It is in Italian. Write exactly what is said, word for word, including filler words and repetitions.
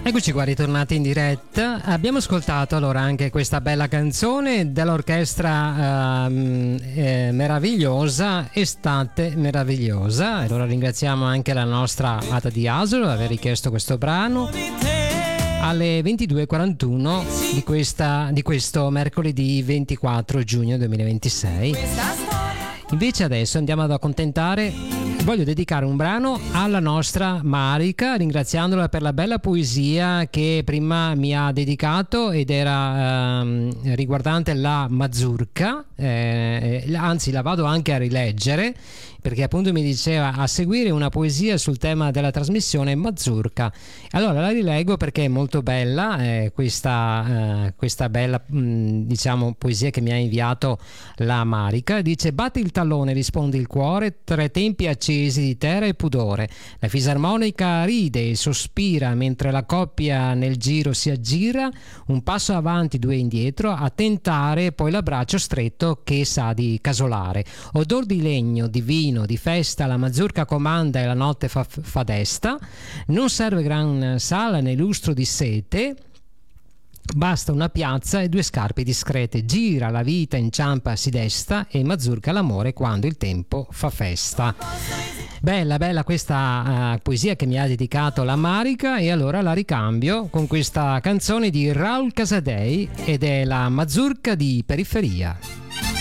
Eccoci qua, ritornati in diretta. Abbiamo ascoltato allora anche questa bella canzone dell'orchestra ehm, eh, meravigliosa, Estate Meravigliosa. Allora ringraziamo anche la nostra Ada di Asolo per aver richiesto questo brano alle ventidue e quarantuno di, questa, di questo mercoledì ventiquattro giugno duemilaventisei. Invece adesso andiamo ad accontentare, voglio dedicare un brano alla nostra Marica, ringraziandola per la bella poesia che prima mi ha dedicato ed era ehm, riguardante la mazurka, eh, anzi la vado anche a rileggere perché appunto mi diceva a seguire una poesia sul tema della trasmissione mazurka. Allora la rileggo perché è molto bella, eh, questa, eh, questa bella mh, diciamo poesia che mi ha inviato la Marica. Dice: batti il tallone, risponde il cuore, tre tempi accesi di terra e pudore, la fisarmonica ride e sospira mentre la coppia nel giro si aggira, un passo avanti, due indietro, a tentare poi l'abbraccio stretto che sa di casolare. Odor di legno, di vino, di festa, la mazurka comanda e la notte fa, fa desta, non serve gran sala né lustro di sete, basta una piazza e due scarpe discrete, gira la vita, inciampa, si desta e mazurka l'amore quando il tempo fa festa. Bella, bella questa uh, poesia che mi ha dedicato la Marica, e allora la ricambio con questa canzone di Raul Casadei ed è la mazurka di periferia.